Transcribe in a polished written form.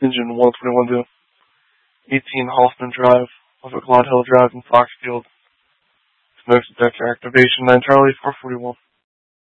Engine 121 to 18 Hoffman Drive, off of Claude Hill Drive in Foxfield. Smoke detector activation 9 Charlie 441.